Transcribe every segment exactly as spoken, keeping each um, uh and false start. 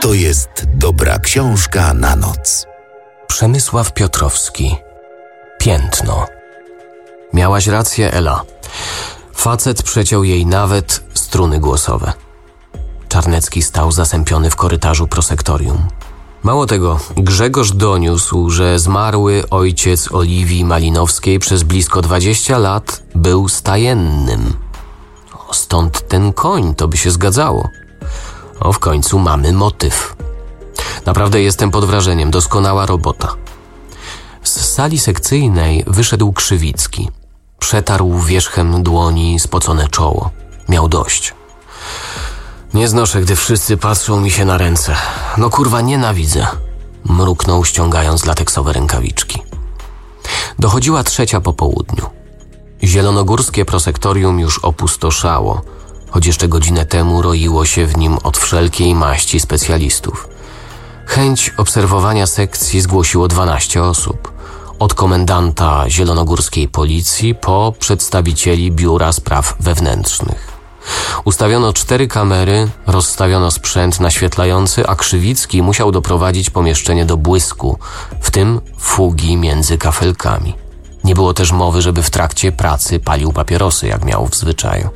to jest dobra książka na noc. Przemysław Piotrowski. Piętno. Miałaś rację, Ela. Facet przeciął jej nawet struny głosowe. Czarnecki stał zasępiony w korytarzu prosektorium. Mało tego, Grzegorz doniósł, że zmarły ojciec Oliwii Malinowskiej przez blisko dwadzieścia lat był stajennym. O, stąd ten koń, to by się zgadzało. O, w końcu mamy motyw. Naprawdę jestem pod wrażeniem, doskonała robota. Z sali sekcyjnej wyszedł Krzywicki. Przetarł wierzchem dłoni spocone czoło. Miał dość. Nie znoszę, gdy wszyscy patrzą mi się na ręce. No kurwa, nienawidzę. Mruknął, ściągając lateksowe rękawiczki. Dochodziła trzecia po południu. Zielonogórskie prosektorium już opustoszało, choć jeszcze godzinę temu roiło się w nim od wszelkiej maści specjalistów. Chęć obserwowania sekcji zgłosiło dwanaście osób. Od komendanta zielonogórskiej policji po przedstawicieli Biura Spraw Wewnętrznych. Ustawiono cztery kamery, rozstawiono sprzęt naświetlający, a Krzywicki musiał doprowadzić pomieszczenie do błysku, w tym fugi między kafelkami. Nie było też mowy, żeby w trakcie pracy palił papierosy, jak miał w zwyczaju.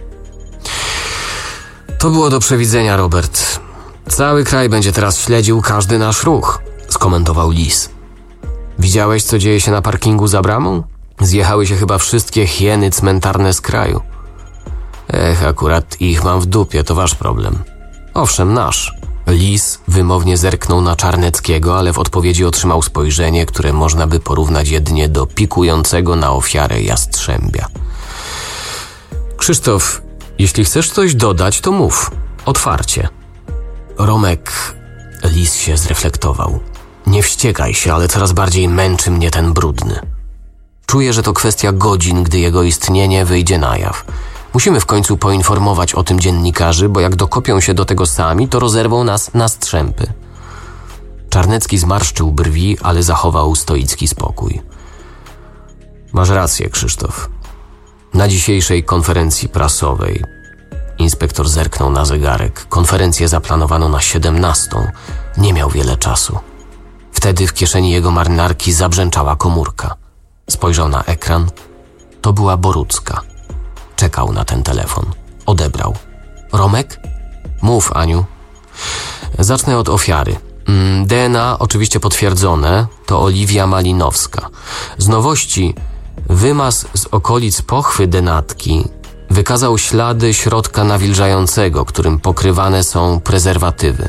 To było do przewidzenia, Robert. Cały kraj będzie teraz śledził każdy nasz ruch, skomentował Lis. Widziałeś, co dzieje się na parkingu za bramą? Zjechały się chyba wszystkie hieny cmentarne z kraju. Ech, akurat ich mam w dupie, to wasz problem. Owszem, nasz. Lis wymownie zerknął na Czarneckiego, ale w odpowiedzi otrzymał spojrzenie, które można by porównać jedynie do pikującego na ofiarę jastrzębia. Krzysztof, jeśli chcesz coś dodać, to mów. Otwarcie. Romek, Lis się zreflektował. Nie wściekaj się, ale coraz bardziej męczy mnie ten brudny. Czuję, że to kwestia godzin, gdy jego istnienie wyjdzie na jaw. Musimy w końcu poinformować o tym dziennikarzy, bo jak dokopią się do tego sami, to rozerwą nas na strzępy. Czarnecki zmarszczył brwi, ale zachował stoicki spokój. Masz rację, Krzysztof. Na dzisiejszej konferencji prasowej inspektor zerknął na zegarek. Konferencję zaplanowano na siedemnastą. Nie miał wiele czasu. Wtedy w kieszeni jego marynarki zabrzęczała komórka. Spojrzał na ekran. To była Borucka. Czekał na ten telefon. Odebrał. Romek? Mów, Aniu. Zacznę od ofiary. D N A oczywiście potwierdzone. To Oliwia Malinowska. Z nowości wymaz z okolic pochwy denatki wykazał ślady środka nawilżającego, którym pokrywane są prezerwatywy.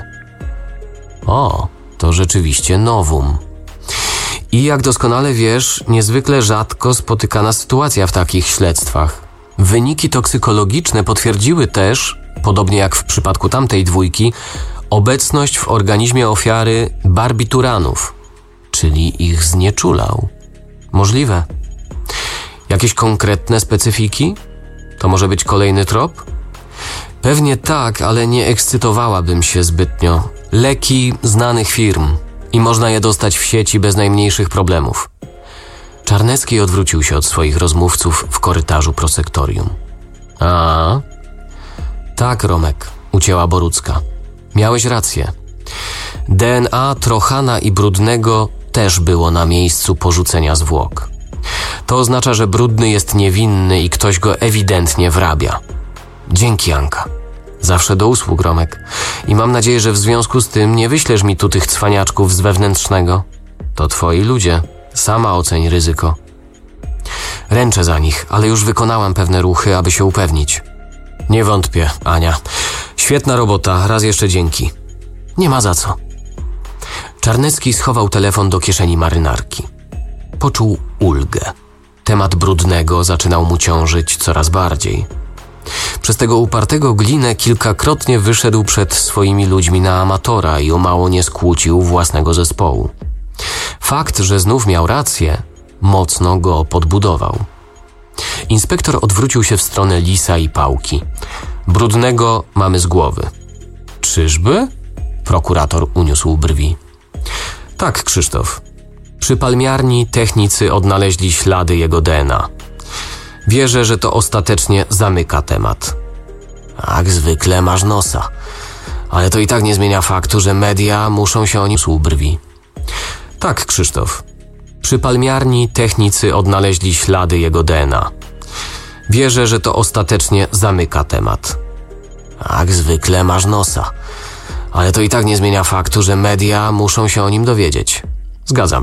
O, to rzeczywiście nowum. I jak doskonale wiesz, niezwykle rzadko spotykana sytuacja w takich śledztwach. Wyniki toksykologiczne potwierdziły też, podobnie jak w przypadku tamtej dwójki, obecność w organizmie ofiary barbituranów, czyli ich znieczulał. Możliwe. Jakieś konkretne specyfiki? To może być kolejny trop? Pewnie tak, ale nie ekscytowałabym się zbytnio. Leki znanych firm i można je dostać w sieci bez najmniejszych problemów. Czarnecki odwrócił się od swoich rozmówców w korytarzu prosektorium. A, tak, Romek, ucięła Borucka. Miałeś rację. D N A Trochana i Brudnego też było na miejscu porzucenia zwłok. To oznacza, że Brudny jest niewinny i ktoś go ewidentnie wrabia. Dzięki, Anka. Zawsze do usług, Romek. I mam nadzieję, że w związku z tym nie wyślesz mi tu tych cwaniaczków z wewnętrznego. To twoi ludzie. Sama oceń ryzyko. Ręczę za nich, ale już wykonałam pewne ruchy, aby się upewnić. Nie wątpię, Ania. Świetna robota, raz jeszcze dzięki. Nie ma za co. Czarnecki schował telefon do kieszeni marynarki. Poczuł ulgę. Temat Brudnego zaczynał mu ciążyć coraz bardziej. Przez tego upartego Glinę kilkakrotnie wyszedł przed swoimi ludźmi na amatora i o mało nie skłócił własnego zespołu. Fakt, że znów miał rację, mocno go podbudował. Inspektor odwrócił się w stronę Lisa i Pałki. Brudnego mamy z głowy. Czyżby? Prokurator uniósł brwi. Tak, Krzysztof. Przy palmiarni technicy odnaleźli ślady jego D N A. Wierzę, że to ostatecznie zamyka temat. Jak zwykle masz nosa. Ale to i tak nie zmienia faktu, że media muszą się o nim słu brwi. Tak, Krzysztof. Przy palmiarni technicy odnaleźli ślady jego D N A. Wierzę, że to ostatecznie zamyka temat. Jak zwykle masz nosa. Ale to i tak nie zmienia faktu, że media muszą się o nim dowiedzieć. Zgadzam